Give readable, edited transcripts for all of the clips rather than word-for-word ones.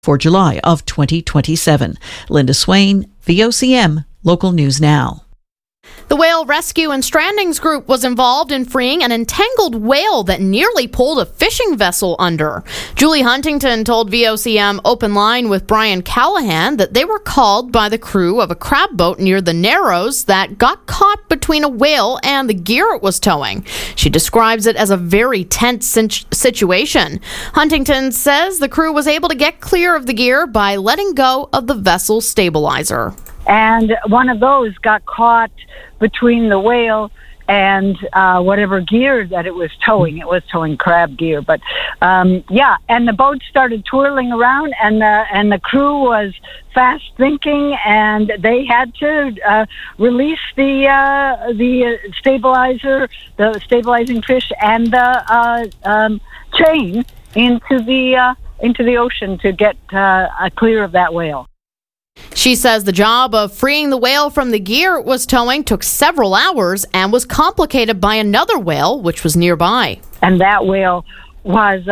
for July of 2027. Linda Swain, VOCM, Local News Now. The Whale Rescue and Strandings Group was involved in freeing an entangled whale that nearly pulled a fishing vessel under. Julie Huntington told VOCM Open Line with Brian Callahan that they were called by the crew of a crab boat near the Narrows that got caught between a whale and the gear it was towing. She describes it as a very tense situation. Huntington says the crew was able to get clear of the gear by letting go of the vessel stabilizer. And one of those got caught between the whale and whatever gear that it was towing. It was towing crab gear, but and the boat started twirling around, and the crew was fast thinking, and they had to release the stabilizer, the stabilizing fish, and the chain into the ocean to get clear of that whale. She says the job of freeing the whale from the gear it was towing took several hours and was complicated by another whale, which was nearby. And that whale was,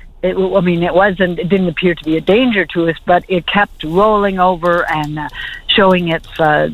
it didn't appear to be a danger to us, but it kept rolling over and showing its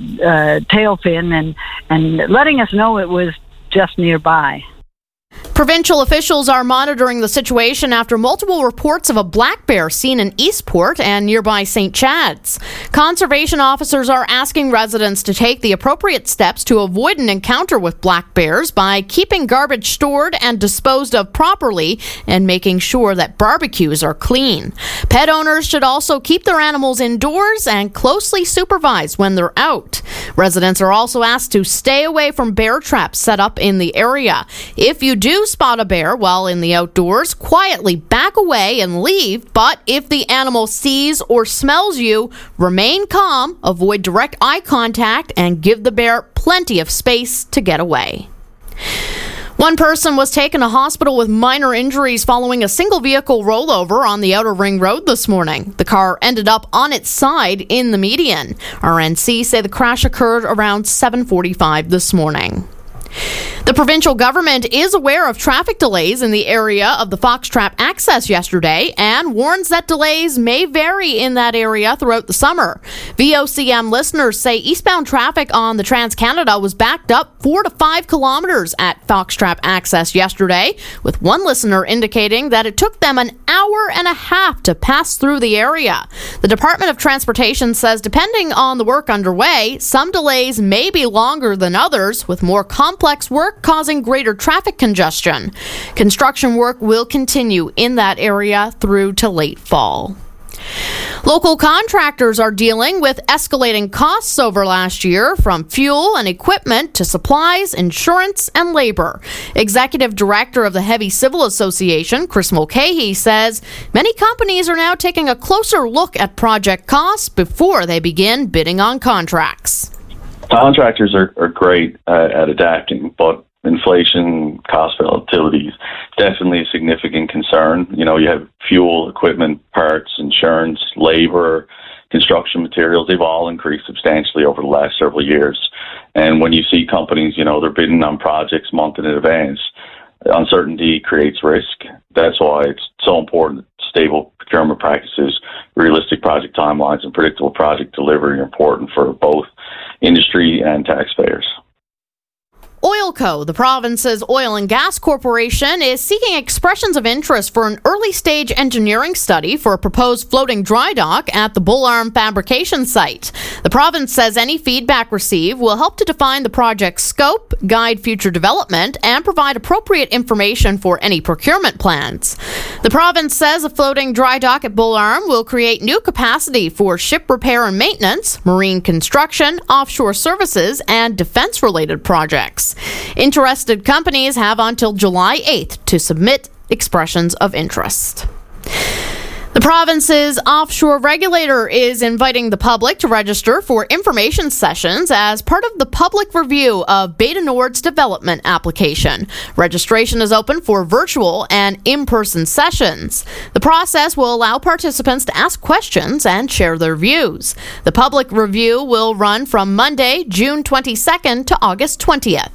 tail fin and letting us know it was just nearby. Provincial officials are monitoring the situation after multiple reports of a black bear seen in Eastport and nearby St. Chad's. Conservation officers are asking residents to take the appropriate steps to avoid an encounter with black bears by keeping garbage stored and disposed of properly and making sure that barbecues are clean. Pet owners should also keep their animals indoors and closely supervise when they're out. Residents are also asked to stay away from bear traps set up in the area. If you do spot a bear while in the outdoors, quietly back away and leave. But if the animal sees or smells you, remain calm, avoid direct eye contact, and give the bear plenty of space to get away. One person was taken to hospital with minor injuries following a single vehicle rollover on the Outer Ring Road this morning. The car ended up on its side in the median. RNC say the crash occurred around 7:45 this morning. The provincial government is aware of traffic delays in the area of the Fox Trap access yesterday and warns that delays may vary in that area throughout the summer. VOCM listeners say eastbound traffic on the Trans-Canada was backed up 4 to 5 kilometers at Fox Trap access yesterday, with one listener indicating that it took them an hour and a half to pass through the area. The Department of Transportation says depending on the work underway, some delays may be longer than others, with more complex work causing greater traffic congestion. Construction work will continue in that area through to late fall. Local contractors are dealing with escalating costs over last year, from fuel and equipment to supplies, insurance, and labor. Executive Director of the Heavy Civil Association, Chris Mulcahy, says many companies are now taking a closer look at project costs before they begin bidding on contracts. Contractors are great at adapting, but inflation, cost volatility is definitely a significant concern. You know, you have fuel, equipment, parts, insurance, labor, construction materials. They've all increased substantially over the last several years. And when you see companies, they're bidding on projects months in advance, uncertainty creates risk. That's why it's so important. Stable procurement practices, realistic project timelines, and predictable project delivery are important for both industry and taxpayers. Oilco, the province's oil and gas corporation, is seeking expressions of interest for an early-stage engineering study for a proposed floating dry dock at the Bull Arm fabrication site. The province says any feedback received will help to define the project's scope, guide future development, and provide appropriate information for any procurement plans. The province says a floating dry dock at Bull Arm will create new capacity for ship repair and maintenance, marine construction, offshore services, and defense-related projects. Interested companies have until July 8th to submit expressions of interest. The province's offshore regulator is inviting the public to register for information sessions as part of the public review of Beta Nord's development application. Registration is open for virtual and in-person sessions. The process will allow participants to ask questions and share their views. The public review will run from Monday, June 22nd to August 20th.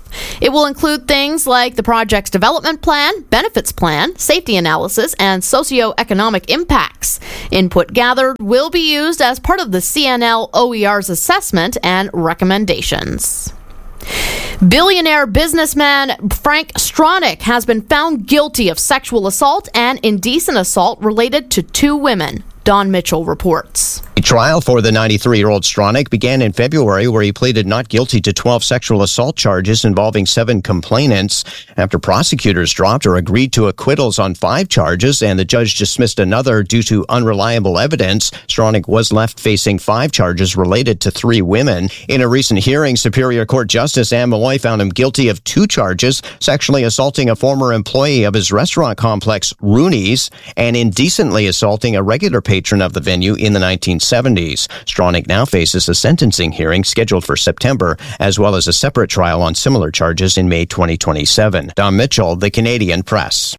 It will include things like the project's development plan, benefits plan, safety analysis, and socioeconomic impacts. Input gathered will be used as part of the CNL OER's assessment and recommendations. Billionaire businessman Frank Stronach has been found guilty of sexual assault and indecent assault related to 2 women. Don Mitchell reports. The trial for the 93-year-old Stronach began in February, where he pleaded not guilty to 12 sexual assault charges involving 7 complainants. After prosecutors dropped or agreed to acquittals on 5 charges and the judge dismissed another due to unreliable evidence, Stronach was left facing 5 charges related to 3 women. In a recent hearing, Superior Court Justice Anne Malloy found him guilty of 2 charges, sexually assaulting a former employee of his restaurant complex, Rooney's, and indecently assaulting a regular patron of the venue in the 1970s. Stronach now faces a sentencing hearing scheduled for September, as well as a separate trial on similar charges in May 2027. Don Mitchell, The Canadian Press.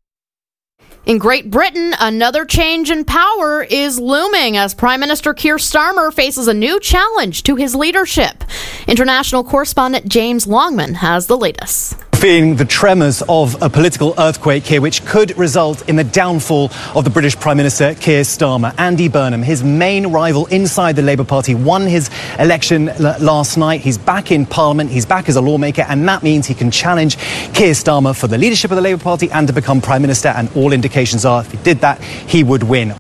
In Great Britain, another change in power is looming as Prime Minister Keir Starmer faces a new challenge to his leadership. International correspondent James Longman has the latest. Feeling the tremors of a political earthquake here, which could result in the downfall of the British Prime Minister Keir Starmer. Andy Burnham, his main rival inside the Labour Party, won his election last night. He's back in Parliament, he's back as a lawmaker, and that means he can challenge Keir Starmer for the leadership of the Labour Party and to become Prime Minister, and all indications are if he did that, he would win.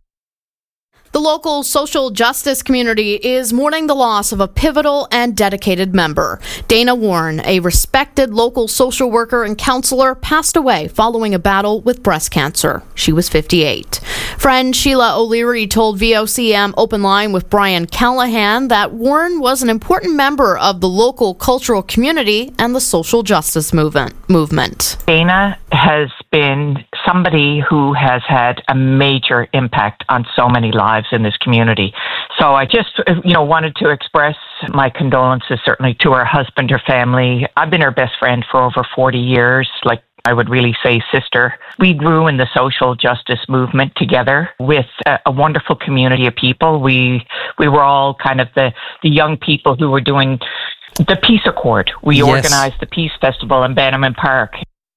The local social justice community is mourning the loss of a pivotal and dedicated member. Dana Warren, a respected local social worker and counselor, passed away following a battle with breast cancer. She was 58. Friend Sheila O'Leary told VOCM Open Line with Brian Callahan that Warren was an important member of the local cultural community and the social justice movement. Dana has been somebody who has had a major impact on so many lives in this community. So I just, wanted to express my condolences certainly to her husband, her family. I've been her best friend for over 40 years, like I would really say sister. We grew in the social justice movement together with a wonderful community of people. We were all kind of the young people who were doing the Peace Accord. We organized the Peace Festival in Bannerman Park.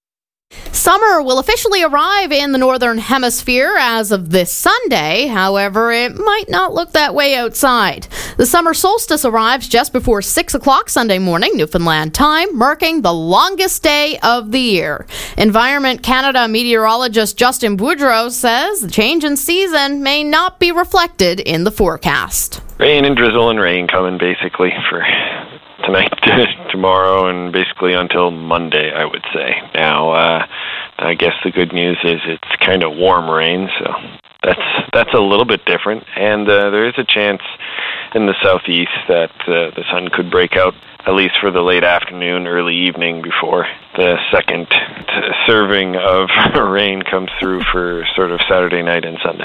Summer will officially arrive in the Northern Hemisphere as of this Sunday. However, it might not look that way outside. The summer solstice arrives just before 6 o'clock Sunday morning, Newfoundland time, marking the longest day of the year. Environment Canada meteorologist Justin Boudreau says the change in season may not be reflected in the forecast. Rain and drizzle and rain coming basically for tonight, tomorrow, and basically until Monday, I would say. Now, I guess the good news is it's kind of warm rain, so that's a little bit different. And there is a chance in the southeast that the sun could break out, at least for the late afternoon, early evening, before the second serving of rain comes through for sort of Saturday night and Sunday.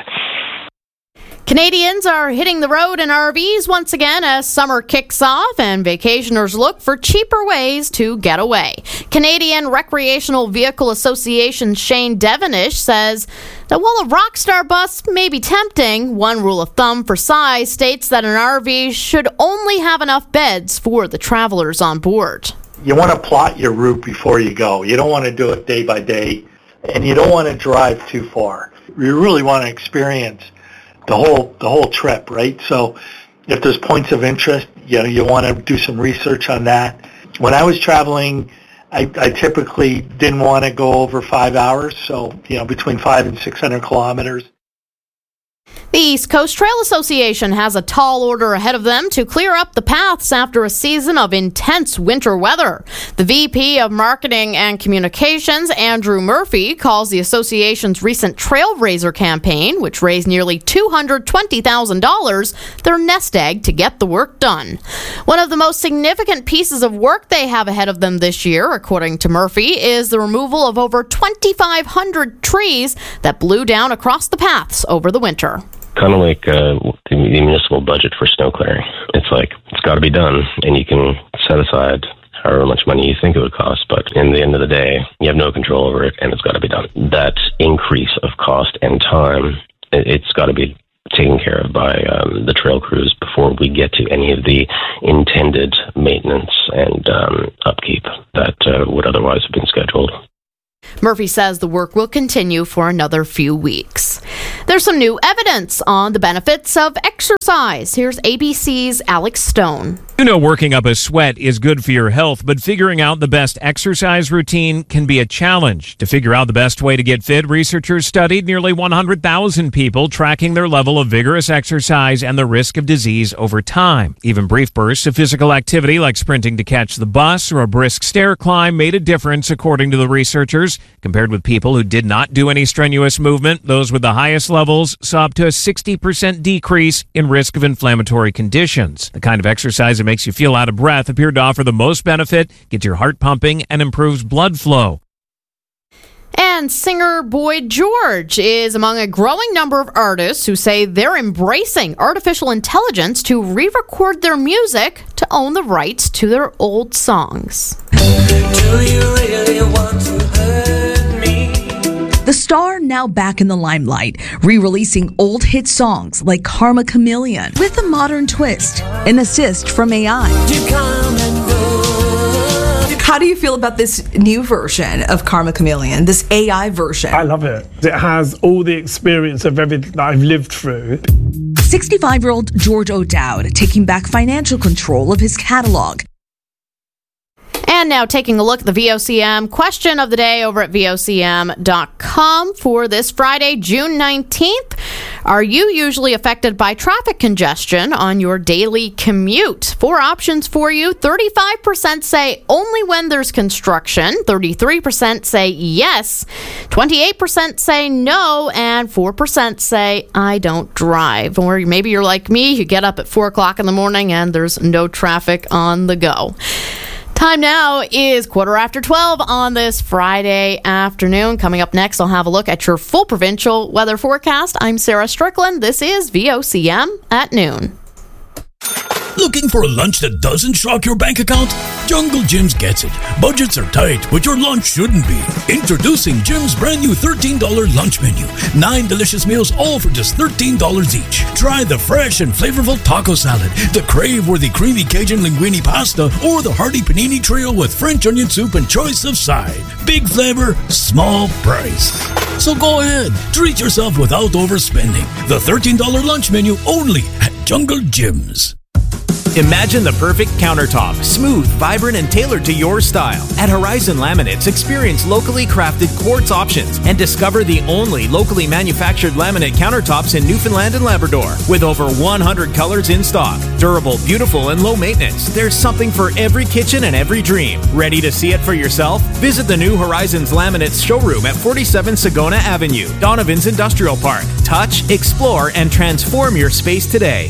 Canadians are hitting the road in RVs once again as summer kicks off and vacationers look for cheaper ways to get away. Canadian Recreational Vehicle Association Shane Devenish says that while a Rockstar bus may be tempting, one rule of thumb for size states that an RV should only have enough beds for the travelers on board. You want to plot your route before you go. You don't want to do it day by day, and you don't want to drive too far. You really want to experience the whole trip, right? So if there's points of interest, you want to do some research on that. When I was traveling, I typically didn't want to go over 5 hours, so between 500 and 600 kilometers. The East Coast Trail Association has a tall order ahead of them to clear up the paths after a season of intense winter weather. The VP of Marketing and Communications, Andrew Murphy, calls the association's recent Trailblazer campaign, which raised nearly $220,000, their nest egg to get the work done. One of the most significant pieces of work they have ahead of them this year, according to Murphy, is the removal of over 2,500 trees that blew down across the paths over the winter. Kind of like the municipal budget for snow clearing. It's like, it's got to be done, and you can set aside however much money you think it would cost, but in the end of the day, you have no control over it, and it's got to be done. That increase of cost and time, it's got to be taken care of by the trail crews before before we get to any of the intended maintenance and upkeep that would otherwise have been scheduled. Murphy says the work will continue for another few weeks. There's some new evidence on the benefits of exercise. Here's ABC's Alex Stone. You know, working up a sweat is good for your health, but figuring out the best exercise routine can be a challenge. To figure out the best way to get fit, researchers studied nearly 100,000 people, tracking their level of vigorous exercise and the risk of disease over time. Even brief bursts of physical activity like sprinting to catch the bus or a brisk stair climb made a difference, according to the researchers. Compared with people who did not do any strenuous movement, those with the highest levels saw up to a 60% decrease in risk of inflammatory conditions. The kind of exercise that makes you feel out of breath appeared to offer the most benefit, gets your heart pumping, and improves blood flow. And singer Boy George is among a growing number of artists who say they're embracing artificial intelligence to re-record their music to own the rights to their old songs. Do you really want to hurt me? The star now back in the limelight, re-releasing old hit songs like Karma Chameleon with a modern twist, an assist from AI. How do you feel about this new version of Karma Chameleon, this AI version? I love it. It has all the experience of everything that I've lived through. 65-year-old George O'Dowd taking back financial control of his catalog. And now taking a look at the VOCM question of the day over at VOCM.com for this Friday, June 19th. Are you usually affected by traffic congestion on your daily commute? 4 options for you. 35% say only when there's construction. 33% say yes. 28% say no. And 4% say I don't drive. Or maybe you're like me. You get up at 4 o'clock in the morning and there's no traffic on the go. Time now is 12:15 on this Friday afternoon. Coming up next, I'll have a look at your full provincial weather forecast. I'm Sarah Strickland. This is VOCM at noon. Looking for a lunch that doesn't shock your bank account? Jungle Jim's gets it. Budgets are tight, but your lunch shouldn't be. Introducing Jim's brand new $13 lunch menu. 9 delicious meals, all for just $13 each. Try the fresh and flavorful taco salad, the crave-worthy creamy Cajun linguine pasta, or the hearty panini trio with French onion soup and choice of side. Big flavor, small price. So go ahead, treat yourself without overspending. The $13 lunch menu only at Jungle Jim's. Imagine the perfect countertop, smooth, vibrant, and tailored to your style. At Horizon Laminates, experience locally crafted quartz options and discover the only locally manufactured laminate countertops in Newfoundland and Labrador. With over 100 colors in stock, durable, beautiful, and low maintenance, there's something for every kitchen and every dream. Ready to see it for yourself? Visit the new Horizons Laminates showroom at 47 Sagona Avenue, Donovan's Industrial Park. Touch, explore, and transform your space today.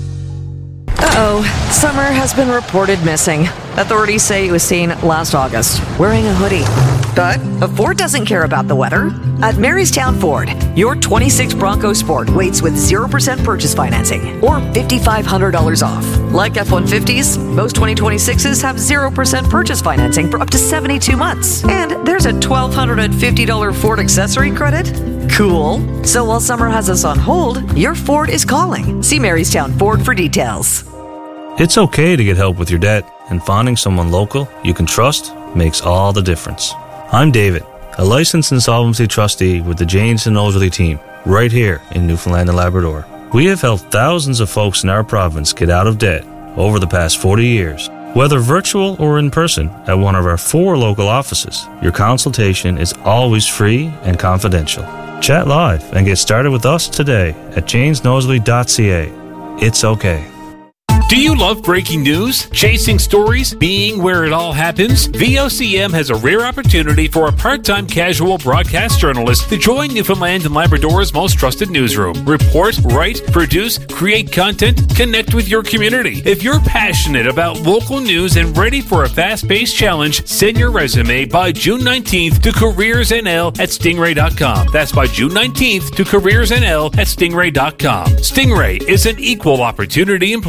Summer has been reported missing. Authorities say it was seen last August, wearing a hoodie. But Ford doesn't care about the weather. At Marystown Ford, your 26 Bronco Sport waits with 0% purchase financing or $5,500 off. Like F-150s, most 2026s have 0% purchase financing for up to 72 months. And there's a $1,250 Ford accessory credit. Cool. So while summer has us on hold, your Ford is calling. See Marystown Ford for details. It's okay to get help with your debt, and finding someone local you can trust makes all the difference. I'm David, a licensed insolvency trustee with the Janes and Nosworthy team, right here in Newfoundland and Labrador. We have helped thousands of folks in our province get out of debt over the past 40 years. Whether virtual or in person at one of our 4 local offices, your consultation is always free and confidential. Chat live and get started with us today at janesnosworthy.ca. It's okay. Do you love breaking news? Chasing stories? Being where it all happens? VOCM has a rare opportunity for a part-time casual broadcast journalist to join Newfoundland and Labrador's most trusted newsroom. Report, write, produce, create content, connect with your community. If you're passionate about local news and ready for a fast-paced challenge, send your resume by June 19th to careersnl@stingray.com. That's by June 19th to careersnl@stingray.com. Stingray is an equal opportunity employer.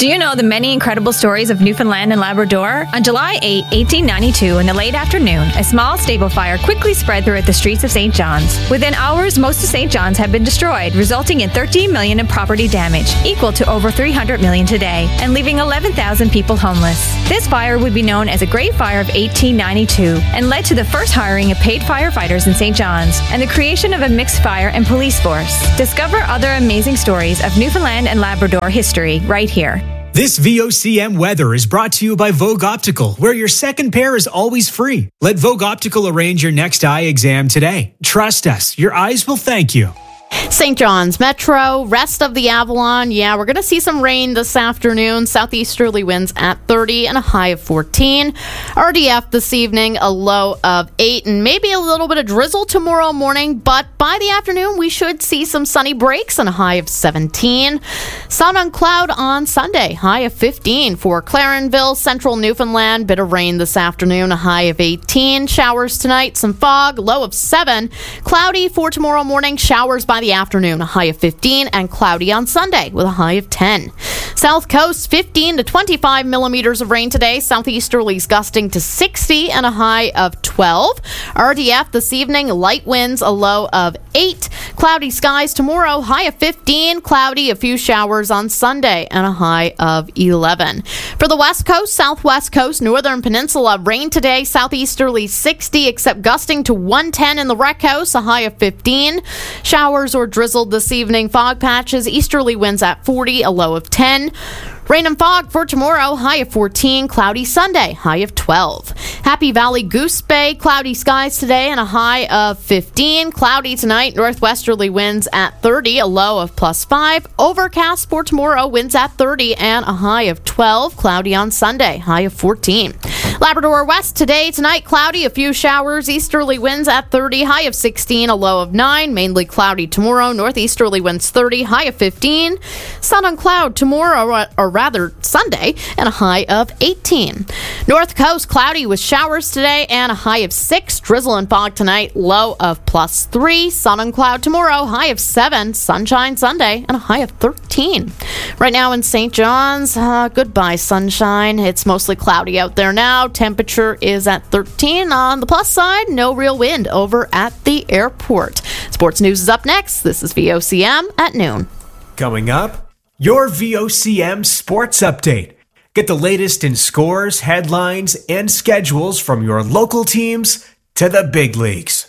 Do you know the many incredible stories of Newfoundland and Labrador? On July 8, 1892, in the late afternoon, a small stable fire quickly spread throughout the streets of St. John's. Within hours, most of St. John's had been destroyed, resulting in $13 million in property damage, equal to over $300 million today, and leaving 11,000 people homeless. This fire would be known as the Great Fire of 1892 and led to the first hiring of paid firefighters in St. John's and the creation of a mixed fire and police force. Discover other amazing stories of Newfoundland and Labrador history right here. This VOCM weather is brought to you by Vogue Optical, where your second pair is always free. Let Vogue Optical arrange your next eye exam today. Trust us, your eyes will thank you. St. John's Metro, rest of the Avalon. Yeah, we're going to see some rain this afternoon. Southeasterly winds at 30 and a high of 14. RDF this evening, a low of 8 and maybe a little bit of drizzle tomorrow morning. But by the afternoon, we should see some sunny breaks and a high of 17. Sun on cloud on Sunday, high of 15 for Clarenville, central Newfoundland. Bit of rain this afternoon, a high of 18. Showers tonight, some fog, low of 7. Cloudy for tomorrow morning, showers by the afternoon, a high of 15, and cloudy on Sunday with a high of 10. South Coast, 15 to 25 millimeters of rain today. Southeasterlies gusting to 60 and a high of 12. RDF this evening, light winds, a low of 8. Cloudy skies tomorrow, high of 15. Cloudy, a few showers on Sunday and a high of 11. For the West Coast, Southwest Coast, Northern Peninsula, rain today. Southeasterly 60, except gusting to 110 in the Wreck House, a high of 15. Showers or drizzled this evening. Fog patches, easterly winds at 40, a low of 10. Rain and fog for tomorrow, high of 14. Cloudy Sunday, high of 12. Happy Valley, Goose Bay, cloudy skies today and a high of 15. Cloudy tonight, northwesterly winds at 30, a low of plus 5. Overcast for tomorrow, winds at 30 and a high of 12. Cloudy on Sunday, high of 14. Labrador West today, tonight, cloudy, a few showers. Easterly winds at 30, high of 16, a low of 9. Mainly cloudy tomorrow, northeasterly winds 30, high of 15. Sun on cloud tomorrow, or rather Sunday, and a high of 18. North Coast, cloudy with showers today and a high of 6. Drizzle and fog tonight, low of plus 3. Sun and cloud tomorrow, high of 7. Sunshine Sunday and a high of 13. Right now in St. John's, goodbye sunshine. It's mostly cloudy out there now. Temperature is at 13. On the plus side, no real wind over at the airport. Sports news is up next. This is VOCM at noon. Coming up, your VOCM Sports Update. Get the latest in scores, headlines, and schedules from your local teams to the big leagues.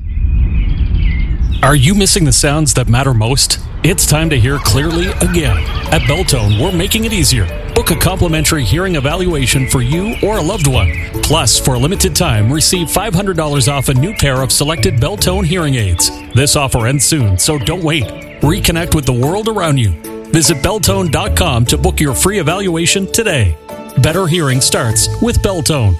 Are you missing the sounds that matter most? It's time to hear clearly again. At Belltone, we're making it easier. Book a complimentary hearing evaluation for you or a loved one. Plus, for a limited time, receive $500 off a new pair of selected Belltone hearing aids. This offer ends soon, so don't wait. Reconnect with the world around you. Visit Belltone.com to book your free evaluation today. Better hearing starts with Belltone.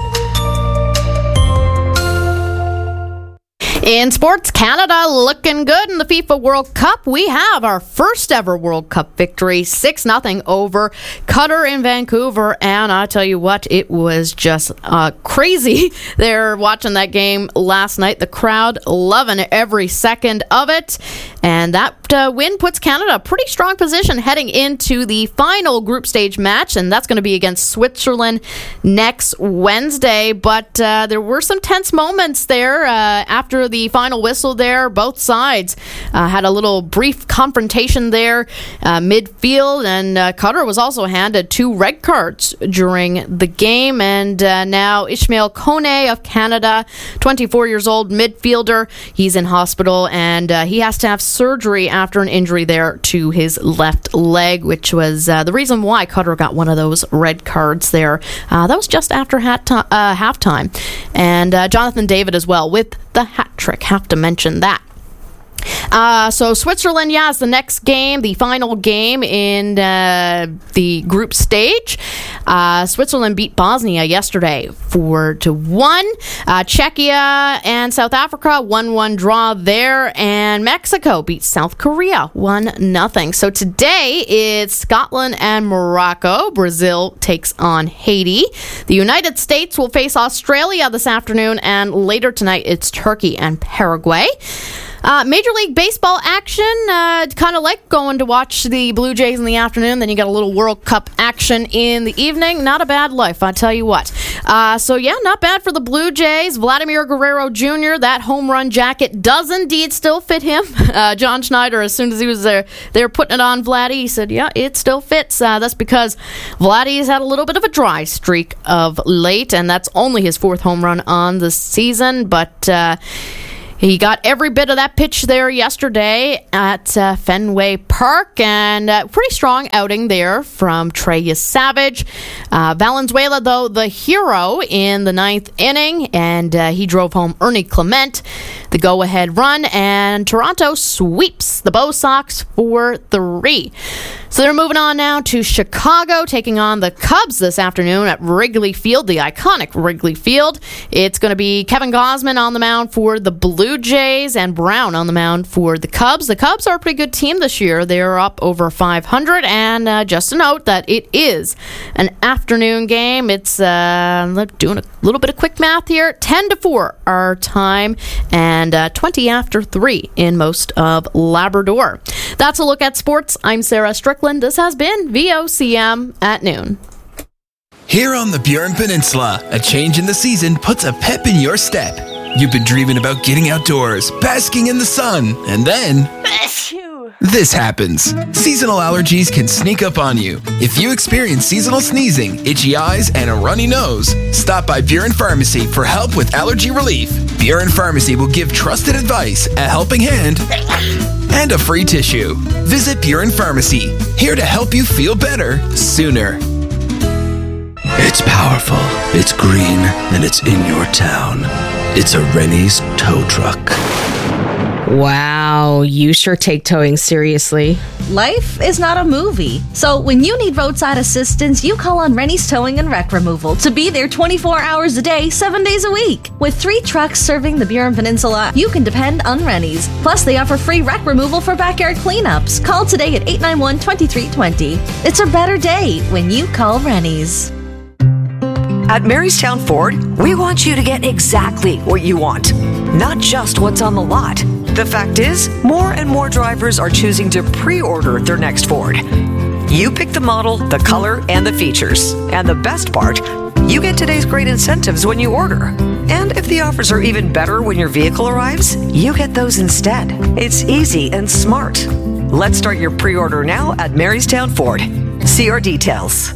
In sports, Canada looking good in the FIFA World Cup. We have our first ever World Cup victory, 6-0 over Qatar in Vancouver. And I tell you what, it was just crazy there watching that game last night. The crowd loving every second of it. And that win puts Canada in a pretty strong position heading into the final group stage match. And that's going to be against Switzerland next Wednesday. But there were some tense moments there after the final whistle there. Both sides had a little brief confrontation there midfield, and Qatar was also handed 2 red cards during the game. And now Ishmael Kone of Canada, 24 years old midfielder, he's in hospital, and he has to have surgery after an injury there to his left leg, which was the reason why Qatar got one of those red cards there. That was just after halftime. And Jonathan David as well with the hat trick. Have to mention that. So Switzerland, is the next game, the final game in the group stage. Switzerland beat Bosnia yesterday 4-1. Czechia and South Africa 1-1 draw there, and Mexico beat South Korea 1-0. So today it's Scotland and Morocco. Brazil takes on Haiti. The United States will face Australia this afternoon, and later tonight it's Turkey and Paraguay. Major League Baseball action, kind of like going to watch the Blue Jays in the afternoon, then you got a little World Cup action in the evening. Not a bad life, I tell you what. Not bad for the Blue Jays. Vladimir Guerrero Jr., that home run jacket does indeed still fit him. John Schneider, as soon as he was there, they were putting it on Vladdy. He said, yeah, it still fits. That's because Vladdy's had a little bit of a dry streak of late, and that's only his 4th home run on the season, but he got every bit of that pitch there yesterday at Fenway Park, and pretty strong outing there from Trey Savage. Valenzuela, though, the hero in the 9th inning, and he drove home Ernie Clement, the go-ahead run, and Toronto sweeps the Bo Sox 4-3. So they're moving on now to Chicago, taking on the Cubs this afternoon at Wrigley Field, the iconic Wrigley Field. It's going to be Kevin Gausman on the mound for the Blue Jays and Brown on the mound for the Cubs. The Cubs are a pretty good team this year. They're up over 500, and just a note that it is an afternoon game. It's doing a little bit of quick math here. 10-4 our time, and 20 after 3 in most of Labrador. That's a look at sports. I'm Sarah Strickland. This has been VOCM at noon. Here on the Burin Peninsula, a change in the season puts a pep in your step. You've been dreaming about getting outdoors, basking in the sun, and then this happens. Seasonal allergies can sneak up on you. If you experience seasonal sneezing, itchy eyes, and a runny nose, stop by Burin Pharmacy for help with allergy relief. Burin Pharmacy will give trusted advice, a helping hand, and a free tissue. Visit Burin Pharmacy, here to help you feel better sooner. It's powerful, it's green, and it's in your town. It's a Rennie's tow truck. Wow, you sure take towing seriously. Life is not a movie. So when you need roadside assistance, you call on Rennie's Towing and Wreck Removal to be there 24 hours a day, 7 days a week. With 3 trucks serving the Burin Peninsula, you can depend on Rennie's. Plus, they offer free wreck removal for backyard cleanups. Call today at 891-2320. It's a better day when you call Rennie's. At Marystown Ford, we want you to get exactly what you want, not just what's on the lot. The fact is, more and more drivers are choosing to pre-order their next Ford. You pick the model, the color, and the features. And the best part, you get today's great incentives when you order. And if the offers are even better when your vehicle arrives, you get those instead. It's easy and smart. Let's start your pre-order now at Marystown Ford. See our details.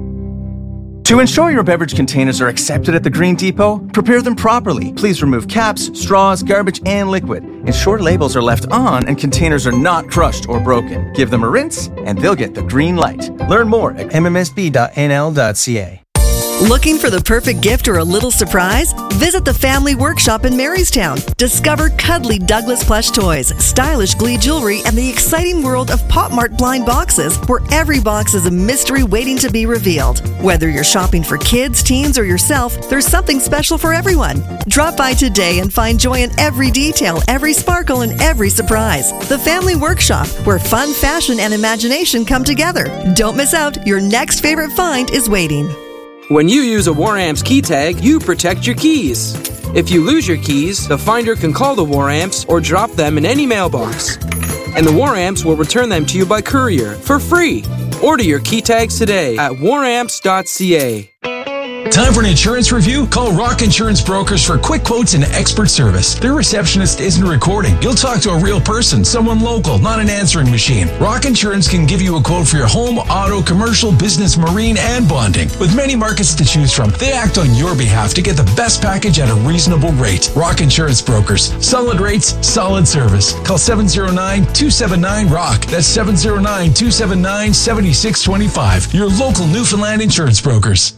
To ensure your beverage containers are accepted at the Green Depot, prepare them properly. Please remove caps, straws, garbage, and liquid. Ensure labels are left on and containers are not crushed or broken. Give them a rinse, and they'll get the green light. Learn more at mmsb.nl.ca. Looking for the perfect gift or a little surprise? Visit the Family Workshop in Marystown. Discover cuddly Douglas plush toys, stylish Glee jewelry, and the exciting world of Pop Mart blind boxes, where every box is a mystery waiting to be revealed. Whether you're shopping for kids, teens, or yourself, there's something special for everyone. Drop by today and find joy in every detail, every sparkle, and every surprise. The Family Workshop, where fun, fashion, and imagination come together. Don't miss out. Your next favorite find is waiting. When you use a WarAmps key tag, you protect your keys. If you lose your keys, the finder can call the WarAmps or drop them in any mailbox. And the WarAmps will return them to you by courier for free. Order your key tags today at waramps.ca. Time for an insurance review? Call Rock Insurance Brokers for quick quotes and expert service. Their receptionist isn't recording. You'll talk to a real person, someone local, not an answering machine. Rock Insurance can give you a quote for your home, auto, commercial, business, marine, and bonding. With many markets to choose from, they act on your behalf to get the best package at a reasonable rate. Rock Insurance Brokers. Solid rates, solid service. Call 709-279-ROCK. That's 709-279-7625. Your local Newfoundland insurance brokers.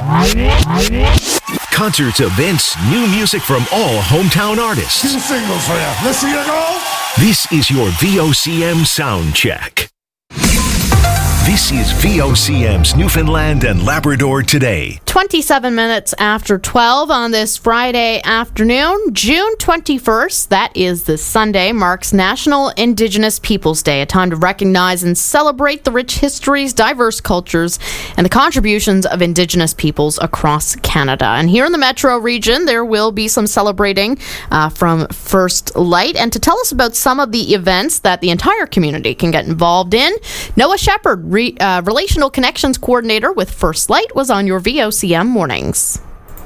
Concerts, events, new music from all hometown artists. 2 singles for you. Let's see you go. This is your VOCM sound check. This is VOCM's Newfoundland and Labrador Today. 27 minutes after 12 on this Friday afternoon, June 21st, that is this Sunday, marks National Indigenous Peoples Day, a time to recognize and celebrate the rich histories, diverse cultures, and the contributions of Indigenous peoples across Canada. And here in the Metro region, there will be some celebrating from First Light. And to tell us about some of the events that the entire community can get involved in, Noah Shepard, Relational Connections Coordinator with First Light, was on your VOCM mornings.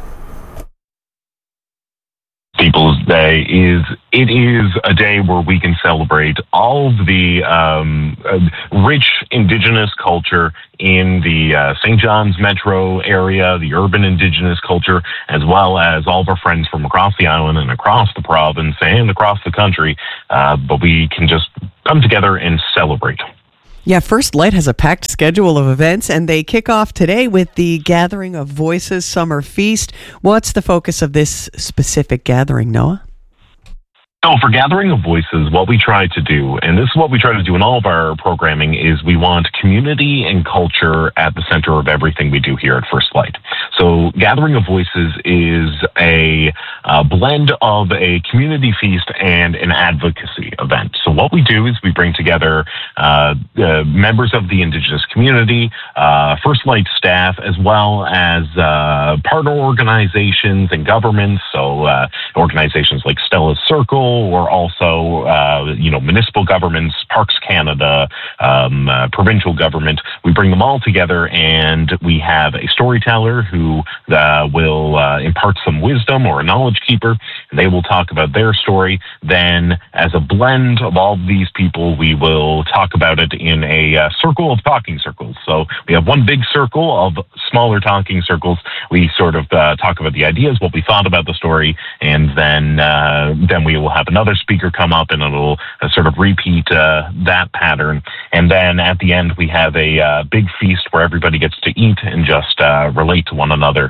People's Day is a day where we can celebrate all of the rich Indigenous culture in the St. John's metro area, the urban Indigenous culture, as well as all of our friends from across the island and across the province and across the country. But we can just come together and celebrate. Yeah, First Light has a packed schedule of events, and they kick off today with the Gathering of Voices Summer Feast. What's the focus of this specific gathering, Noah? So for Gathering of Voices, what we try to do, and this is what we try to do in all of our programming, is we want community and culture at the center of everything we do here at First Light. So Gathering of Voices is a blend of a community feast and an advocacy event. So what we do is we bring together members of the Indigenous community, First Light staff, as well as partner organizations and governments, so organizations like Stella's Circle, or also, municipal governments, Parks Canada, provincial government. We bring them all together, and we have a storyteller who will impart some wisdom, or a knowledge keeper, and they will talk about their story. Then, as a blend of all of these people, we will talk about it in a circle of talking circles. So we have one big circle of smaller talking circles. We sort of talk about the ideas, what we thought about the story, and then we will have another speaker come up, and it'll sort of repeat that pattern. And then at the end, we have a big feast where everybody gets to eat and just relate to one another.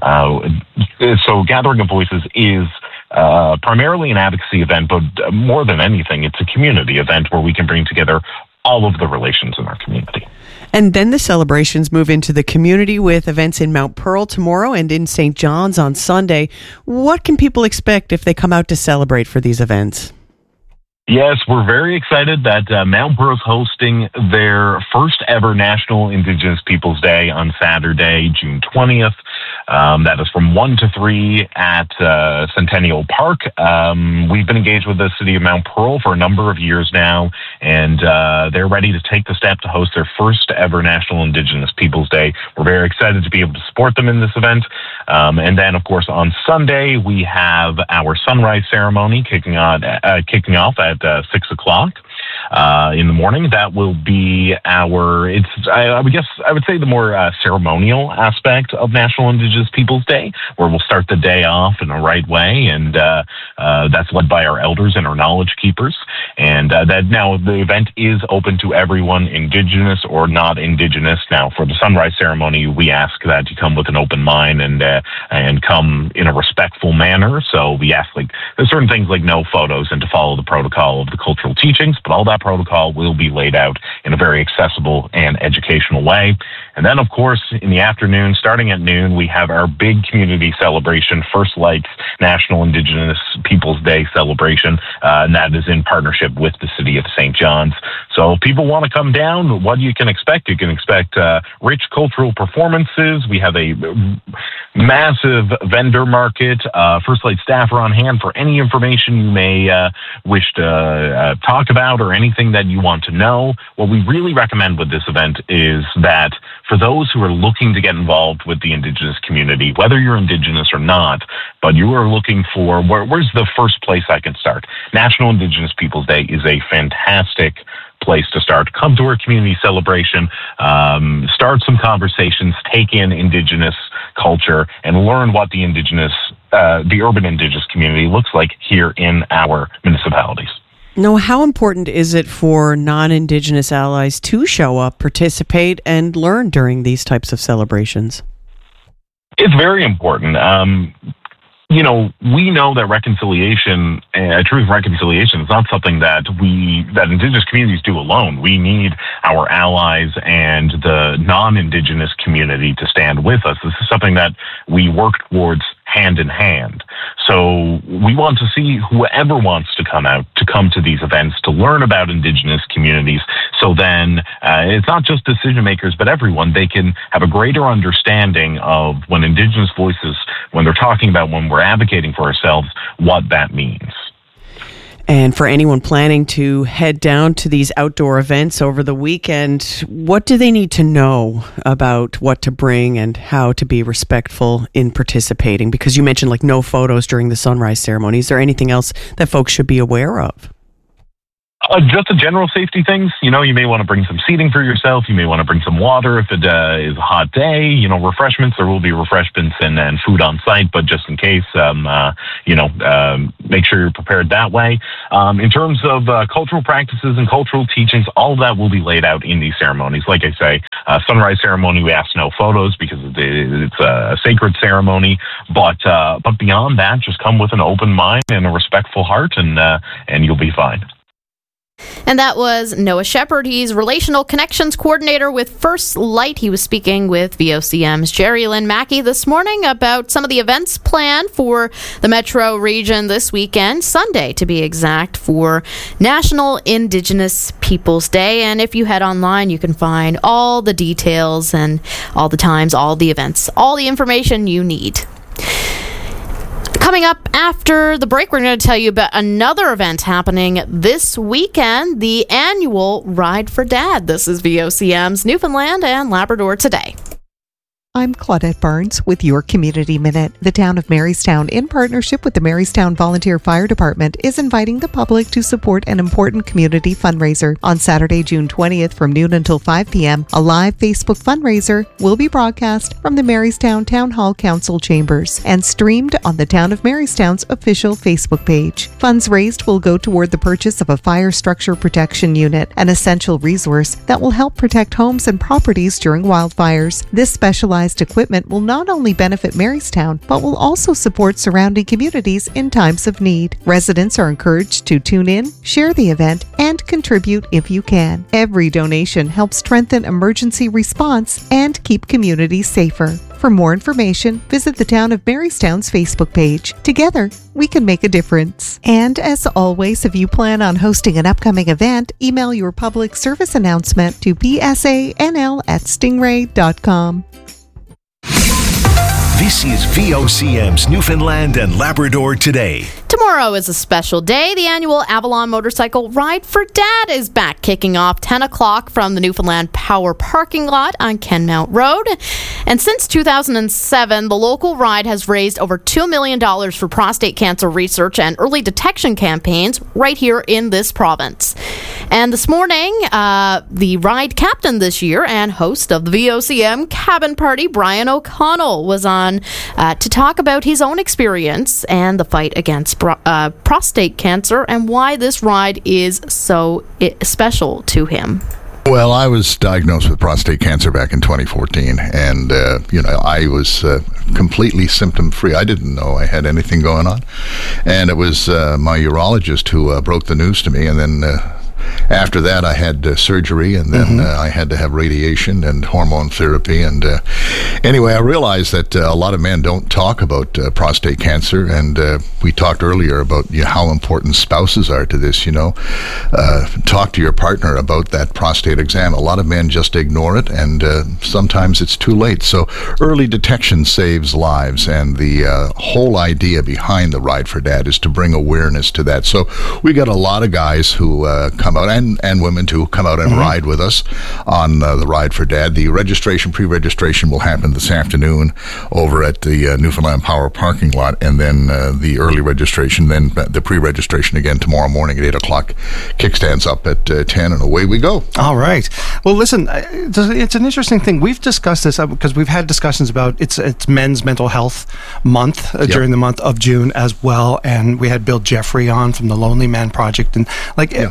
So Gathering of Voices is primarily an advocacy event, but more than anything, it's a community event where we can bring together all of the relations in our community. And then the celebrations move into the community with events in Mount Pearl tomorrow and in St. John's on Sunday. What can people expect if they come out to celebrate for these events? Yes, we're very excited that Mount Pearl is hosting their first ever National Indigenous Peoples Day on Saturday, June 20th. That is from 1 to 3 at Centennial Park. We've been engaged with the city of Mount Pearl for a number of years now, and they're ready to take the step to host their first ever National Indigenous Peoples Day. We're very excited to be able to support them in this event. And then, of course, on Sunday, we have our sunrise ceremony kicking off at 6 o'clock in the morning. That will be I would say the more ceremonial aspect of National Indigenous Peoples Day, where we'll start the day off in the right way, and that's led by our elders and our knowledge keepers. And that now the event is open to everyone, Indigenous or not Indigenous. Now, for the sunrise ceremony, we ask that you come with an open mind and come in a respectful manner. So we ask there's certain things like no photos and to follow the protocol of the cultural teachings, but all that protocol will be laid out in a very accessible and educational way. And then, of course, in the afternoon, starting at noon, we have our big community celebration, First Light's National Indigenous Peoples Day celebration, and that is in partnership with the City of St. John's. So if people want to come down, what you can expect rich cultural performances. We have a massive vendor market. First Light staff are on hand for any information you may wish to talk about or anything that you want to know. What we really recommend with this event is that for those who are looking to get involved with the Indigenous community, whether you're Indigenous or not, but you are looking for where's the first place I can start? National Indigenous Peoples Day is a fantastic place to start. Come to our community celebration, start some conversations, take in Indigenous culture, and learn what the urban Indigenous community looks like here in our municipalities. Now, how important is it for non-Indigenous allies to show up, participate, and learn during these types of celebrations? It's very important. we know that reconciliation, truth and reconciliation, is not something that Indigenous communities do alone. We need our allies and the non-Indigenous community to stand with us. This is something that we work towards hand in hand. So we want to see whoever wants to come to these events to learn about Indigenous communities. So then it's not just decision makers, but everyone. They can have a greater understanding of when Indigenous voices, when they're talking about, when we're advocating for ourselves, what that means. And for anyone planning to head down to these outdoor events over the weekend, what do they need to know about what to bring and how to be respectful in participating? Because you mentioned no photos during the sunrise ceremony. Is there anything else that folks should be aware of? Just the general safety things. You may want to bring some seating for yourself. You may want to bring some water if it is a hot day. Refreshments. There will be refreshments and food on site, but just in case, make sure you're prepared that way. In terms of cultural practices and cultural teachings, all of that will be laid out in these ceremonies. Like I say, sunrise ceremony, we ask no photos because it's a sacred ceremony. But beyond that, just come with an open mind and a respectful heart, and you'll be fine. And that was Noah Shepard. He's Relational Connections Coordinator with First Light. He was speaking with VOCM's Jerry Lynn Mackey this morning about some of the events planned for the Metro region this weekend, Sunday to be exact, for National Indigenous Peoples Day. And if you head online, you can find all the details and all the times, all the events, all the information you need. Coming up after the break, we're going to tell you about another event happening this weekend, the annual Ride for Dad. This is VOCM's Newfoundland and Labrador Today. I'm Claudette Barnes with your Community Minute. The town of Marystown, in partnership with the Marystown Volunteer Fire Department, is inviting the public to support an important community fundraiser. On Saturday, June 20th from noon until 5 p.m., a live Facebook fundraiser will be broadcast from the Marystown Town Hall Council chambers and streamed on the Town of Marystown's official Facebook page. Funds raised will go toward the purchase of a fire structure protection unit, an essential resource that will help protect homes and properties during wildfires. This specialized equipment will not only benefit Marystown, but will also support surrounding communities in times of need. Residents are encouraged to tune in, share the event, and contribute if you can. Every donation helps strengthen emergency response and keep communities safer. For more information, visit the Town of Marystown's Facebook page. Together, we can make a difference. And as always, if you plan on hosting an upcoming event, email your public service announcement to psanl@stingray.com. This is VOCM's Newfoundland and Labrador Today. Tomorrow is a special day. The annual Avalon Motorcycle Ride for Dad is back, kicking off 10 o'clock from the Newfoundland Power parking lot on Kenmount Road. And since 2007, the local ride has raised over $2 million for prostate cancer research and early detection campaigns right here in this province. And this morning, the ride captain this year and host of the VOCM Cabin Party, Brian O'Connell, was on to talk about his own experience and the fight against prostate cancer and why this ride is so special to him. Well, I was diagnosed with prostate cancer back in 2014, and I was completely symptom-free. I didn't know I had anything going on, and it was my urologist who broke the news to me, and then after that, I had surgery, and then I had to have radiation and hormone therapy. And anyway, I realized that a lot of men don't talk about prostate cancer, and we talked earlier about how important spouses are to this. Talk to your partner about that prostate exam. A lot of men just ignore it, and sometimes it's too late. So early detection saves lives, and the whole idea behind the Ride for Dad is to bring awareness to that. So we got a lot of guys who come out, and women too, come out and ride with us on the Ride for Dad. The pre-registration will happen this afternoon over at the Newfoundland Power parking lot, and then the early registration, then the pre-registration again tomorrow morning at 8 o'clock. Kickstands up at 10, and away we go. All right. Well, listen, it's an interesting thing. We've discussed this because we've had discussions about it's Men's Mental Health Month during the month of June as well, and we had Bill Jeffrey on from the Lonely Man Project, and as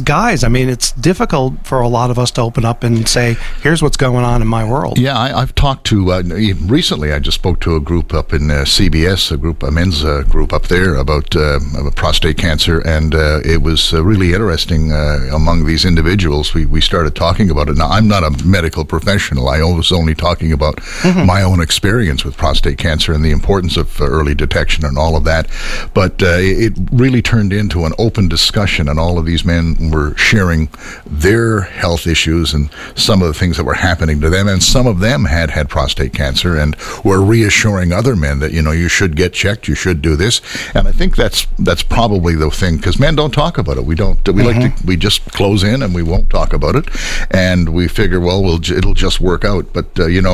guys, I mean, it's difficult for a lot of us to open up and say, here's what's going on in my world. Yeah, I've talked to, recently I just spoke to a group up in CBS, a men's group up there about prostate cancer, and it was really interesting among these individuals. We started talking about it. Now, I'm not a medical professional. I was only talking about my own experience with prostate cancer and the importance of early detection and all of that. But it really turned into an open discussion, and all of these men were sharing their health issues and some of the things that were happening to them, and some of them had prostate cancer and were reassuring other men that, you should get checked, you should do this. And I think that's probably the thing, because men don't talk about it. We we just close in and we won't talk about it, and we figure, it'll just work out. But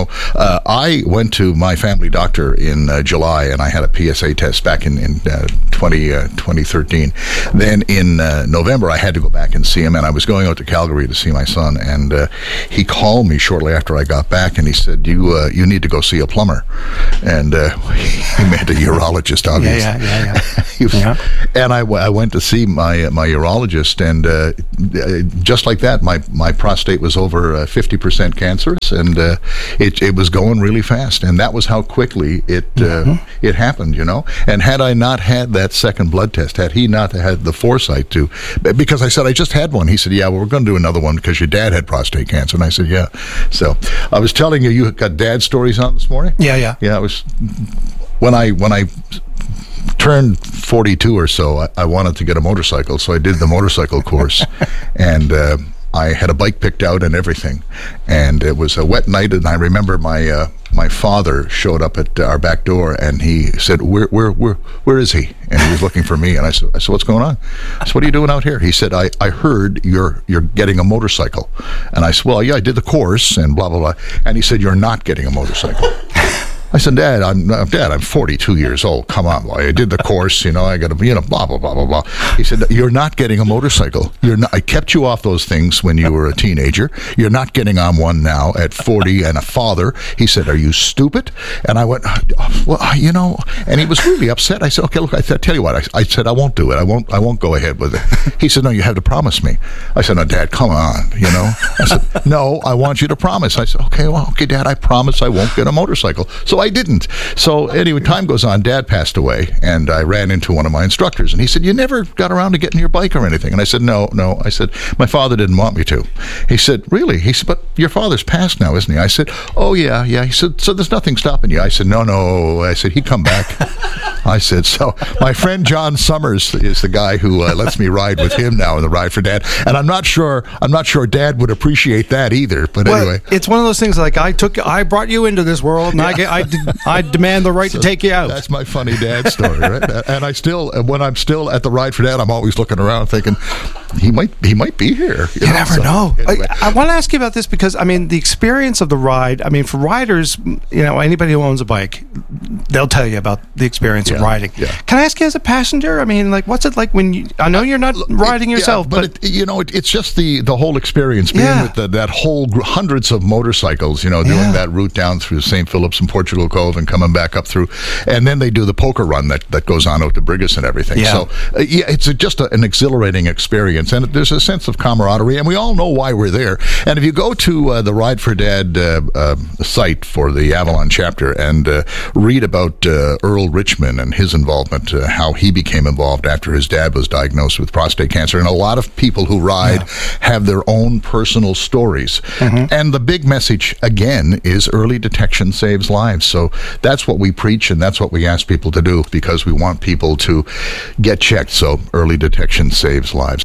I went to my family doctor in July, and I had a PSA test back in 2013. Then in November, I had to go back and see him, and I was going out to Calgary to see my son, and he called me shortly after I got back, and he said, you need to go see a plumber. And he meant a urologist, obviously. Yeah. And I went to see my urologist, and just like that, my prostate was over 50% cancerous, and it was going really fast, and that was how quickly it happened, And had I not had that second blood test, had he not had the foresight to, because I said, I just had one. He said, yeah, well, we're going to do another one because your dad had prostate cancer. And I said, yeah. So I was telling you got dad stories on this morning? Yeah. Yeah, it was when I turned 42 or so, I wanted to get a motorcycle, so I did the motorcycle course, and I had a bike picked out and everything, and it was a wet night, and I remember my father showed up at our back door, and he said, where is he? And he was looking for me, and I said, what's going on? I said, what are you doing out here? He said, I heard you're getting a motorcycle. And I said, well, yeah, I did the course and blah, blah, blah. And he said, you're not getting a motorcycle. I said, Dad, I'm 42 years old. Come on, boy. I did the course, I got to, blah, blah, blah, blah, blah. He said, you're not getting a motorcycle. I kept you off those things when you were a teenager. You're not getting on one now at 40 and a father. He said, are you stupid? And I went, well, and he was really upset. I said, okay, look, I tell you what. I said, I won't do it. I won't go ahead with it. He said, no, you have to promise me. I said, no, Dad, come on, I said, no, I want you to promise. I said, okay, Dad, I promise I won't get a motorcycle. So I didn't. So anyway, time goes on. Dad passed away, and I ran into one of my instructors, and he said, you never got around to getting your bike or anything? And I said, no. I said, my father didn't want me to. He said, really? He said, but your father's passed now, isn't he? I said, oh, yeah. He said, so there's nothing stopping you? I said, no. I said, he'd come back. I said, so my friend John Summers is the guy who lets me ride with him now in the Ride for Dad, and I'm not sure Dad would appreciate that either. But anyway, it's one of those things like I brought you into this world, and I demand the right to take you out. That's my funny dad story, right? And when I'm still at the Ride for Dad, I'm always looking around thinking he might be here. You never know. Anyway. I want to ask you about this because the experience of the ride. For riders, anybody who owns a bike, they'll tell you about the experience of riding. Yeah. Can I ask you as a passenger? What's it like when you? I know you're not riding yourself, but it's just the whole experience being with that whole hundreds of motorcycles. Doing that route down through St. Philip's and Portugal Cove and coming back up through, and then they do the poker run that goes on out to Brigus and everything. Yeah. So it's just an exhilarating experience, and there's a sense of camaraderie, and we all know why we're there. And if you go to the Ride for Dad site for the Avalon chapter and read about Earl Richmond and his involvement, how he became involved after his dad was diagnosed with prostate cancer, and a lot of people who ride have their own personal stories. Mm-hmm. And the big message again is early detection saves lives. So that's what we preach, and that's what we ask people to do, because we want people to get checked. So early detection saves lives.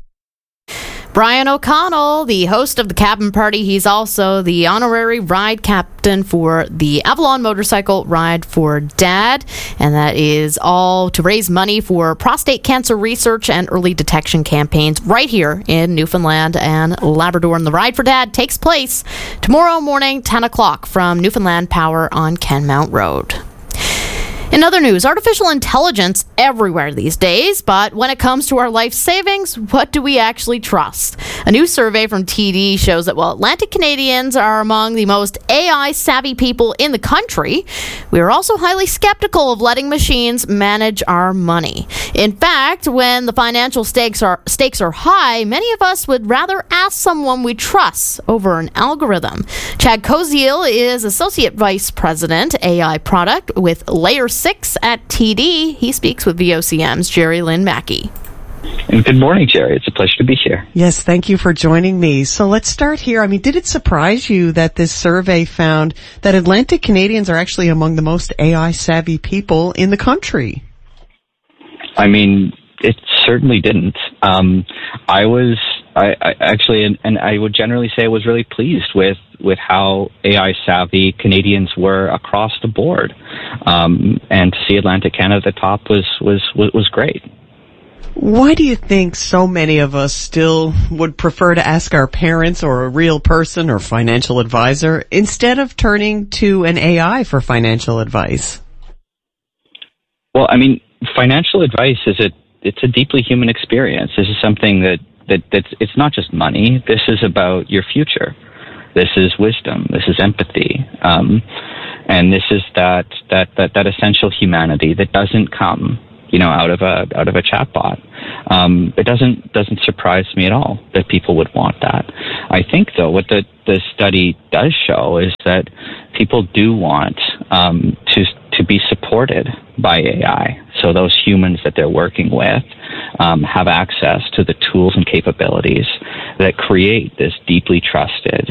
Brian O'Connell, the host of the Cabin Party, he's also the honorary ride captain for the Avalon Motorcycle Ride for Dad, and that is all to raise money for prostate cancer research and early detection campaigns right here in Newfoundland and Labrador. And the Ride for Dad takes place tomorrow morning, 10 o'clock from Newfoundland Power on Kenmount Road. In other news, artificial intelligence everywhere these days, but when it comes to our life savings, what do we actually trust? A new survey from TD shows that while Atlantic Canadians are among the most AI-savvy people in the country, we are also highly skeptical of letting machines manage our money. In fact, when the financial stakes are high, many of us would rather ask someone we trust over an algorithm. Chad Koziel is Associate Vice President, AI Product with Layer 6 at TD. He speaks with VOCM's Jerry Lynn Mackey. And good morning, Jerry. It's a pleasure to be here. Yes, thank you for joining me. So let's start here. I mean, did it surprise you that this survey found that Atlantic Canadians are actually among the most AI-savvy people in the country? I mean, it certainly didn't. I actually, and I would generally say I was really pleased with how AI savvy Canadians were across the board. And to see Atlantic Canada at the top was great. Why do you think so many of us still would prefer to ask our parents or a real person or financial advisor instead of turning to an AI for financial advice? Well, I mean, financial advice it's a deeply human experience. This is something that's it's not just money. This is about your future. This is wisdom. This is empathy, and this is that essential humanity that doesn't come, out of a chatbot. It doesn't surprise me at all that people would want that. I think, though, what the study does show is that people do want to be supported by AI. So those humans that they're working with have access to the tools and capabilities that create this deeply trusted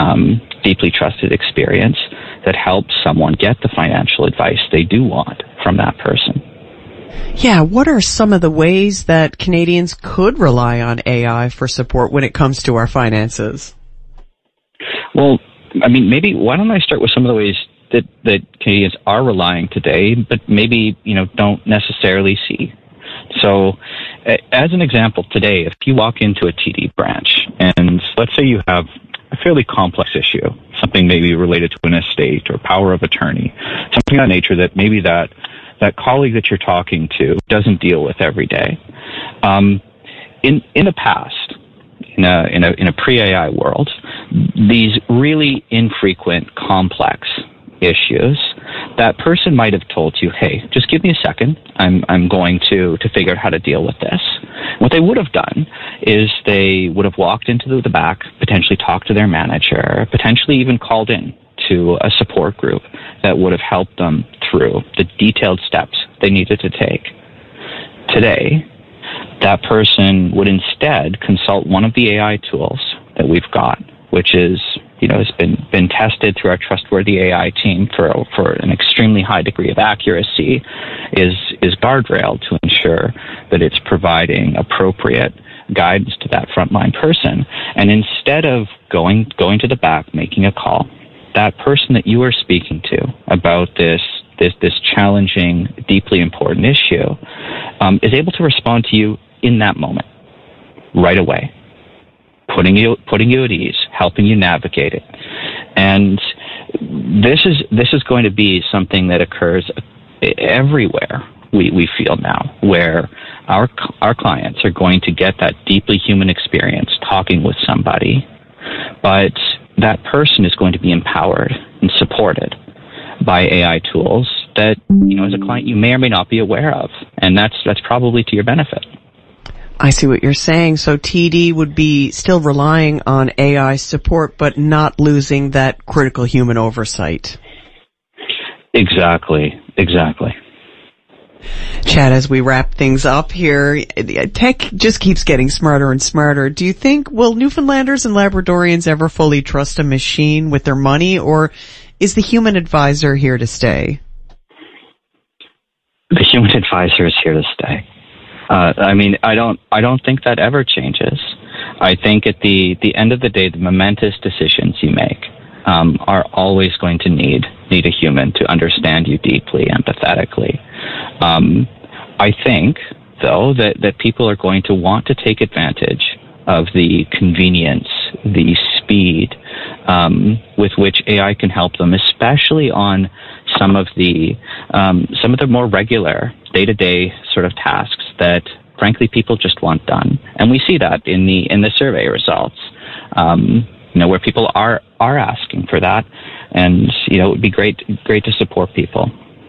experience that helps someone get the financial advice they do want from that person. Yeah, what are some of the ways that Canadians could rely on AI for support when it comes to our finances? Well, I mean, maybe why don't I start with some of the ways that Canadians are relying today, but maybe, don't necessarily see. So, as an example, today, if you walk into a TD branch, and let's say you have a fairly complex issue, something maybe related to an estate or power of attorney, something of that nature that maybe that colleague that you're talking to doesn't deal with every day. In the past, in a pre-AI world, these really infrequent, complex issues, that person might have told you, hey, just give me a second. I'm going to figure out how to deal with this. What they would have done is they would have walked into the back, potentially talked to their manager, potentially even called in to a support group that would have helped them through the detailed steps they needed to take. Today, that person would instead consult one of the AI tools that we've got, which is, has been tested through our trustworthy AI team for an extremely high degree of accuracy, is Guardrail, to ensure that it's providing appropriate guidance to that frontline person. And instead of going to the back, making a call, that person that you are speaking to about this challenging, deeply important issue is able to respond to you in that moment, right away, putting you at ease, helping you navigate it. And this is going to be something that occurs everywhere we feel now, where our clients are going to get that deeply human experience talking with somebody, but that person is going to be empowered and supported by AI tools that, as a client, you may or may not be aware of. And that's probably to your benefit. I see what you're saying. So TD would be still relying on AI support, but not losing that critical human oversight. Exactly. Chad, as we wrap things up here, tech just keeps getting smarter and smarter. Do you think, will Newfoundlanders and Labradorians ever fully trust a machine with their money, or is the human advisor here to stay? The human advisor is here to stay. I don't think that ever changes. I think at the end of the day, the momentous decisions you make are always going to need a human to understand you deeply, empathetically. I think, though, that people are going to want to take advantage of the convenience, the speed with which AI can help them, especially on some of the more regular day-to-day sort of tasks that, frankly, people just want done. And we see that in the survey results, where people are asking for that. And, it would be great to support people.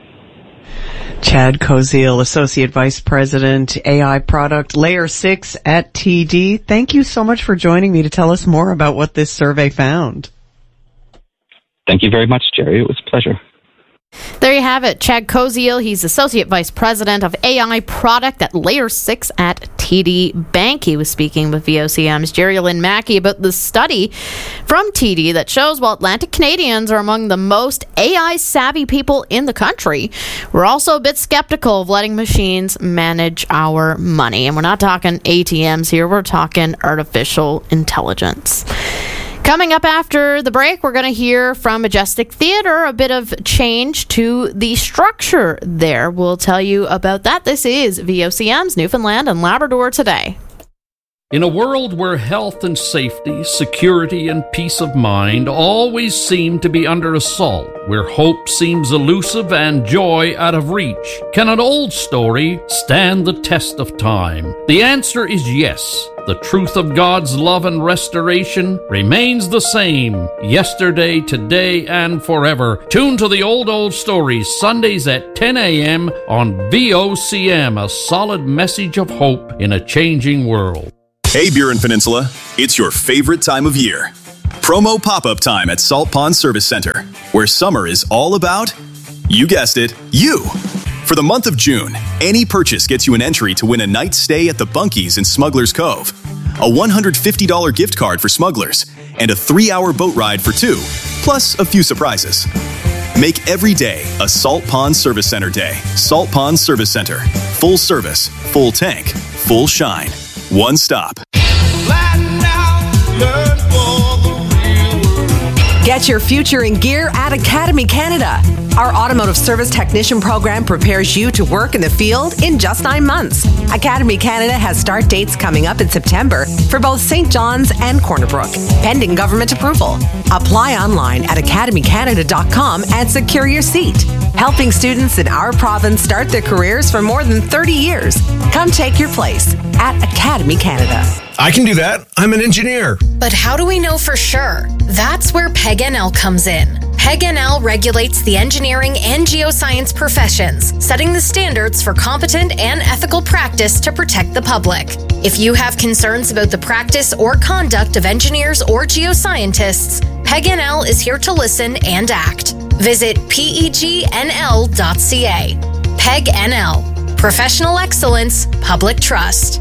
Chad Koziel, Associate Vice President, AI Product, Layer 6 at TD. Thank you so much for joining me to tell us more about what this survey found. Thank you very much, Jerry. It was a pleasure. There you have it. Chad Koziel, he's Associate Vice President of AI Product at Layer 6 at TD Bank. He was speaking with VOCM's Jerry Lynn Mackey about the study from TD that shows while Atlantic Canadians are among the most AI-savvy people in the country, we're also a bit skeptical of letting machines manage our money. And we're not talking ATMs here, we're talking artificial intelligence. Coming up after the break, we're going to hear from Majestic Theatre, a bit of change to the structure there. We'll tell you about that. This is VOCM's Newfoundland and Labrador Today. In a world where health and safety, security and peace of mind always seem to be under assault, where hope seems elusive and joy out of reach, can an old story stand the test of time? The answer is yes. The truth of God's love and restoration remains the same, yesterday, today, and forever. Tune to the old stories, Sundays at 10 a.m. on VOCM, a solid message of hope in a changing world. Hey, Burin Peninsula, it's your favorite time of year. Promo pop-up time at Salt Pond Service Center, where summer is all about, you guessed it, you. For the month of June, any purchase gets you an entry to win a night's stay at the Bunkies in Smuggler's Cove, a $150 gift card for Smugglers, and a 3-hour boat ride for 2, plus a few surprises. Make every day a Salt Pond Service Center day. Salt Pond Service Center. Full service, full tank, full shine. One stop. Get your future in gear at Academy Canada. Our automotive service technician program prepares you to work in the field in just 9 months. Academy Canada has start dates coming up in September for both St. John's and Corner Brook, pending government approval. Apply online at academycanada.com and secure your seat. Helping students in our province start their careers for more than 30 years. Come take your place at Academy Canada. I can do that. I'm an engineer. But how do we know for sure? That's where PEG-NL comes in. PEG-NL regulates the engineering and geoscience professions, setting the standards for competent and ethical practice to protect the public. If you have concerns about the practice or conduct of engineers or geoscientists, PEG-NL is here to listen and act. Visit pegnl.ca. PEG-NL. Professional excellence, public trust.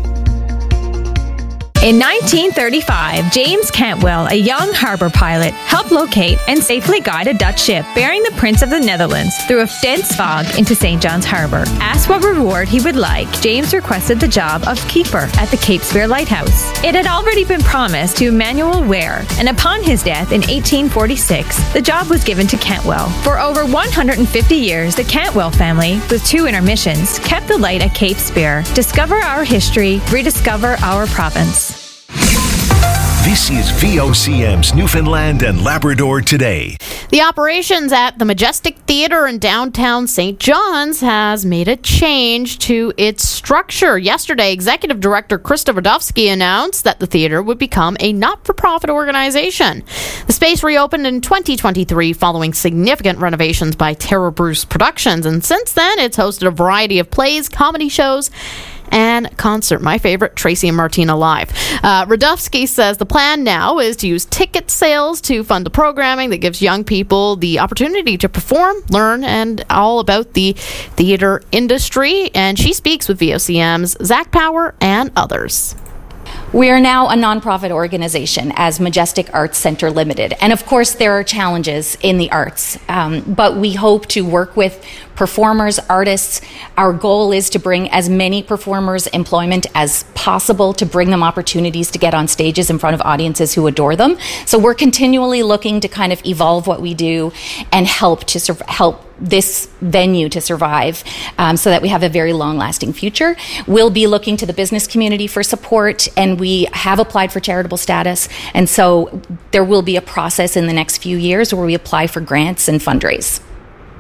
In 1935, James Cantwell, a young harbor pilot, helped locate and safely guide a Dutch ship bearing the Prince of the Netherlands through a dense fog into St. John's Harbor. Asked what reward he would like, James requested the job of keeper at the Cape Spear Lighthouse. It had already been promised to Emmanuel Ware, and upon his death in 1846, the job was given to Cantwell. For over 150 years, the Cantwell family, with 2 intermissions, kept the light at Cape Spear. Discover our history, rediscover our province. This is VOCM's Newfoundland and Labrador Today. The operations at the Majestic Theatre in downtown St. John's has made a change to its structure. Yesterday, Executive Director Krista Radovsky announced that the theatre would become a not-for-profit organization. The space reopened in 2023 following significant renovations by Tara Bruce Productions, and since then it's hosted a variety of plays, comedy shows, and concert. My favorite, Tracy and Martina Live. Radovsky says the plan now is to use ticket sales to fund the programming that gives young people the opportunity to perform, learn, and all about the theater industry. And she speaks with VOCM's Zach Power and others. We are now a nonprofit organization as Majestic Arts Center Limited. And of course, there are challenges in the arts, but we hope to work with performers, artists. Our goal is to bring as many performers employment as possible, to bring them opportunities to get on stages in front of audiences who adore them. So we're continually looking to kind of evolve what we do and help this venue to survive so that we have a very long-lasting future. We'll be looking to the business community for support, and we have applied for charitable status. And so there will be a process in the next few years where we apply for grants and fundraise.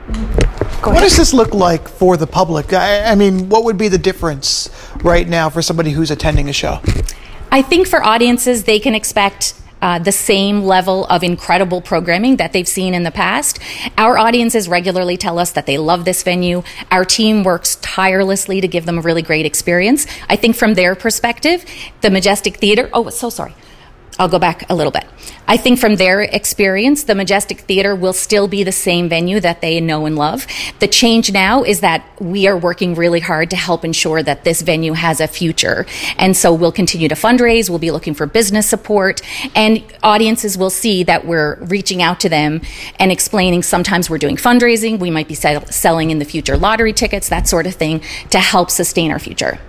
What does this look like for the public? I mean, what would be the difference right now for somebody who's attending a show? I think for audiences, they can expect the same level of incredible programming that they've seen in the past. Our audiences regularly tell us that they love this venue. Our team works tirelessly to give them a really great experience. I think from their perspective, the Majestic Theatre... Oh, so sorry. I'll go back a little bit. I think from their experience, the Majestic Theatre will still be the same venue that they know and love. The change now is that we are working really hard to help ensure that this venue has a future. And so we'll continue to fundraise, we'll be looking for business support, and audiences will see that we're reaching out to them and explaining sometimes we're doing fundraising, we might be selling in the future lottery tickets, that sort of thing, to help sustain our future.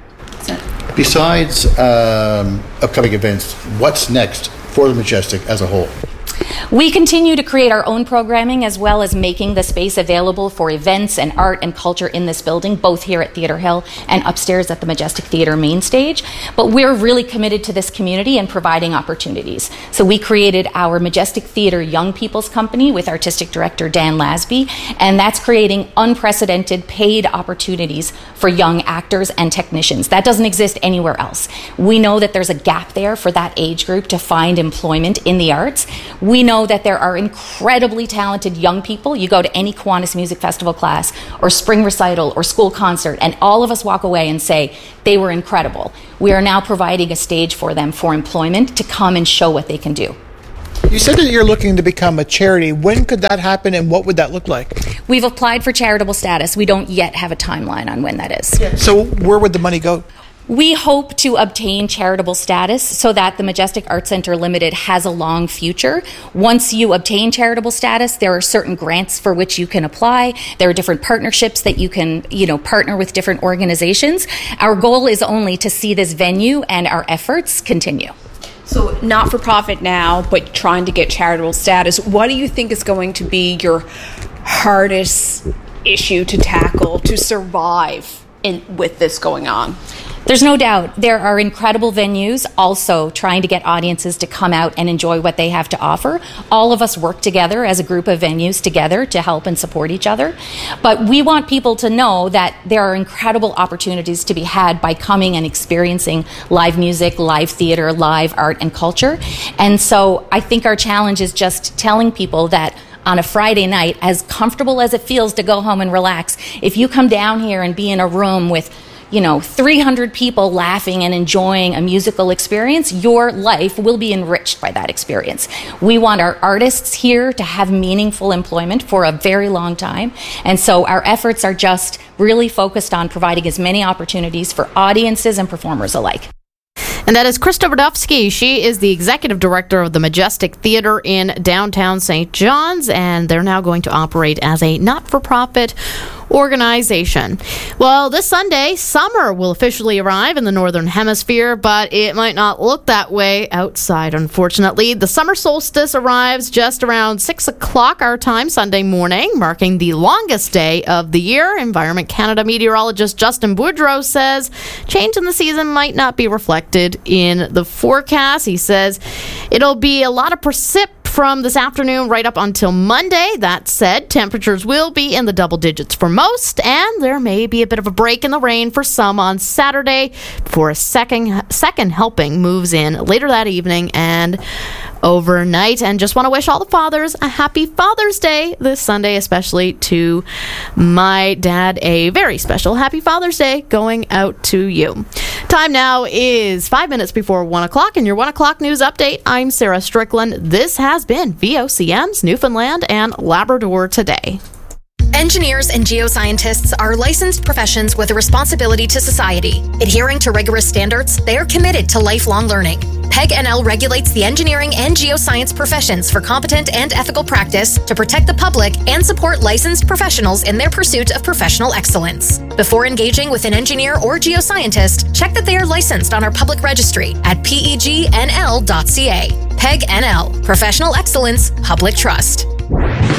Besides upcoming events, what's next for the Majestic as a whole? We continue to create our own programming as well as making the space available for events and art and culture in this building, both here at Theatre Hill and upstairs at the Majestic Theatre main stage. But we're really committed to this community and providing opportunities. So we created our Majestic Theatre Young People's Company with Artistic Director Dan Lasby, and that's creating unprecedented paid opportunities for young actors and technicians. That doesn't exist anywhere else. We know that there's a gap there for that age group to find employment in the arts. We know that there are incredibly talented young people. You go to any Kiwanis Music Festival class or spring recital or school concert, and all of us walk away and say, they were incredible. We are now providing a stage for them for employment to come and show what they can do. You said that you're looking to become a charity. When could that happen, and what would that look like? We've applied for charitable status. We don't yet have a timeline on when that is. Yeah. So where would the money go? We hope to obtain charitable status so that the Majestic Arts Center Limited has a long future. Once you obtain charitable status, there are certain grants for which you can apply. There are different partnerships that you can, partner with different organizations. Our goal is only to see this venue and our efforts continue. So not for profit now, but trying to get charitable status. What do you think is going to be your hardest issue to tackle to survive with this going on? There's no doubt there are incredible venues also trying to get audiences to come out and enjoy what they have to offer. All of us work together as a group of venues together to help and support each other. But we want people to know that there are incredible opportunities to be had by coming and experiencing live music, live theater, live art and culture. And so I think our challenge is just telling people that on a Friday night, as comfortable as it feels to go home and relax, if you come down here and be in a room with 300 people laughing and enjoying a musical experience, your life will be enriched by that experience. We want our artists here to have meaningful employment for a very long time. And so our efforts are just really focused on providing as many opportunities for audiences and performers alike. And that is Krista Radofsky. She is the executive director of the Majestic Theatre in downtown St. John's, and they're now going to operate as a not-for-profit organization. Well, this Sunday, summer will officially arrive in the Northern Hemisphere, but it might not look that way outside, unfortunately. The summer solstice arrives just around 6 o'clock our time Sunday morning, marking the longest day of the year. Environment Canada meteorologist Justin Boudreau says change in the season might not be reflected in the forecast. He says it'll be a lot of precip from this afternoon right up until Monday. That said, temperatures will be in the double digits for most, and there may be a bit of a break in the rain for some on Saturday before a second helping moves in later that evening and overnight. And just want to wish all the fathers a happy Father's Day this Sunday, especially to my dad. A very special happy Father's Day going out to you. Time now is 5 minutes before 1 o'clock. In your 1 o'clock news update, I'm Sarah Strickland. This has been VOCM's Newfoundland and Labrador Today. Engineers and geoscientists are licensed professions with a responsibility to society. Adhering to rigorous standards, they are committed to lifelong learning. PEG NL regulates the engineering and geoscience professions for competent and ethical practice to protect the public and support licensed professionals in their pursuit of professional excellence. Before engaging with an engineer or geoscientist, check that they are licensed on our public registry at pegnl.ca. PEG NL, Professional Excellence, Public Trust.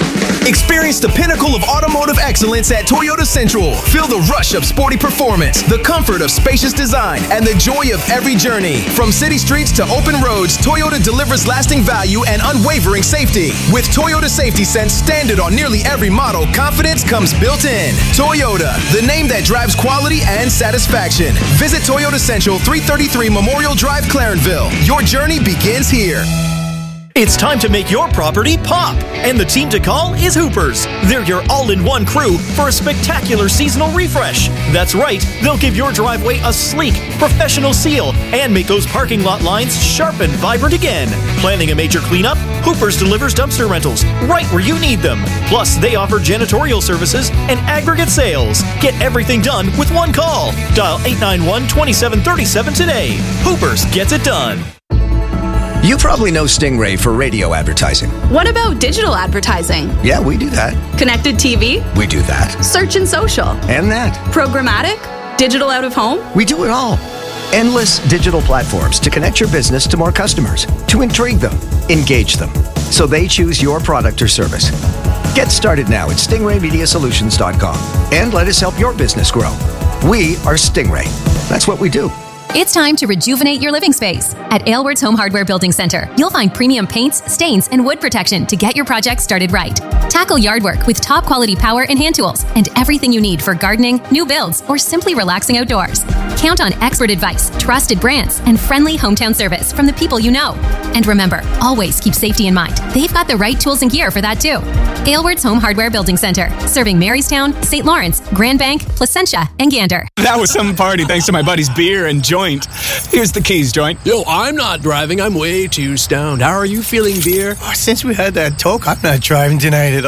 Experience the pinnacle of automotive excellence at Toyota Central. Feel the rush of sporty performance, the comfort of spacious design, and the joy of every journey. From city streets to open roads, Toyota delivers lasting value and unwavering safety. With Toyota Safety Sense standard on nearly every model, confidence comes built in. Toyota, the name that drives quality and satisfaction. Visit Toyota Central, 333 Memorial Drive, Clarenville. Your journey begins here. It's time to make your property pop, and the team to call is Hoopers. They're your all-in-one crew for a spectacular seasonal refresh. That's right, they'll give your driveway a sleek, professional seal and make those parking lot lines sharp and vibrant again. Planning a major cleanup? Hoopers delivers dumpster rentals right where you need them. Plus, they offer janitorial services and aggregate sales. Get everything done with one call. Dial 891-2737 today. Hoopers gets it done. You probably know Stingray for radio advertising. What about digital advertising? Yeah, we do that. Connected TV? We do that. Search and social? And that. Programmatic? Digital out of home? We do it all. Endless digital platforms to connect your business to more customers, to intrigue them, engage them, so they choose your product or service. Get started now at stingraymediasolutions.com and let us help your business grow. We are Stingray. That's what we do. It's time to rejuvenate your living space. At Aylward's Home Hardware Building Center, you'll find premium paints, stains, and wood protection to get your project started right. Tackle yard work with top quality power and hand tools and everything you need for gardening, new builds, or simply relaxing outdoors. Count on expert advice, trusted brands, and friendly hometown service from the people you know. And remember, always keep safety in mind. They've got the right tools and gear for that too. Aylward's Home Hardware Building Center, serving Marystown, St. Lawrence, Grand Bank, Placentia, and Gander. That was some party thanks to my buddy's beer and joint. Here's the keys, Joint. Yo, I'm not driving. I'm way too stoned. How are you feeling, beer? Since we had that talk, I'm not driving tonight at all.